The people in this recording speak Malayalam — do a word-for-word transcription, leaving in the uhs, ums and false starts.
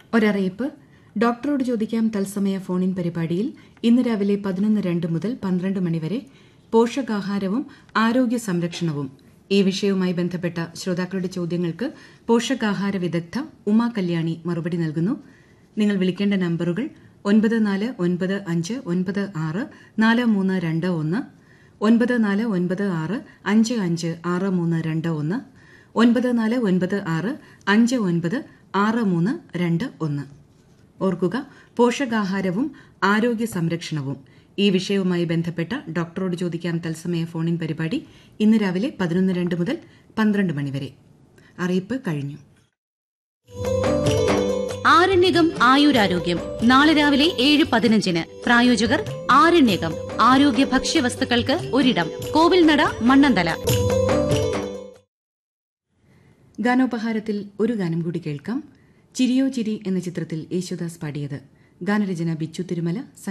ഒരറിയിപ്പ്. ഡോക്ടറോട് ചോദിക്കാം തത്സമയ ഫോണിൻ പരിപാടിയിൽ ഇന്ന് രാവിലെ പതിനൊന്ന് രണ്ട് മുതൽ പന്ത്രണ്ട് മണിവരെ പോഷകാഹാരവും ആരോഗ്യ സംരക്ഷണവും ഈ വിഷയവുമായി ബന്ധപ്പെട്ട ശ്രോതാക്കളുടെ ചോദ്യങ്ങൾക്ക് പോഷകാഹാര വിദഗ്ധ ഉമാ കല്യാണി മറുപടി നൽകുന്നു. നിങ്ങൾ വിളിക്കേണ്ട നമ്പറുകൾ ഒൻപത് നാല് ഒൻപത് അഞ്ച് ഒൻപത് ആറ് നാല് മൂന്ന് രണ്ട് ഒന്ന്, ഒൻപത് നാല് ഒൻപത് ആറ് അഞ്ച് അഞ്ച് ആറ് മൂന്ന് രണ്ട് ഒന്ന്, ഒൻപത് നാല് ഒൻപത് ആറ് അഞ്ച് ഒൻപത് ആറ് മൂന്ന് രണ്ട് ഒന്ന്. ഓർക്കുക, പോഷകാഹാരവും ആരോഗ്യ സംരക്ഷണവും ഈ വിഷയവുമായി ബന്ധപ്പെട്ട ഡോക്ടറോട് ചോദിക്കാം തത്സമയ ഫോണിൻ പരിപാടി ഇന്ന് രാവിലെ പതിനൊന്ന് രണ്ട് മുതൽ പന്ത്രണ്ട് മണിവരെ. അറിയിപ്പ് കഴിഞ്ഞു. ആരണ്യകം ആയുരാരോഗ്യം നാളെ രാവിലെ ഏഴ് പതിനഞ്ചിന്. പ്രായോജകർ ആരണ്യകം ആരോഗ്യ ഭക്ഷ്യവസ്തുക്കൾക്ക് ഒരിടം, കോവിൽനട, മണ്ണന്തല. ഗാനോപഹാരത്തിൽ ഒരു ഗാനം കൂടി കേൾക്കാം. ചിരിയോ ചിരി എന്ന ചിത്രത്തിൽ യേശുദാസ് പാടിയത്. ഗാനരചന ബിച്ചു തിരുമല.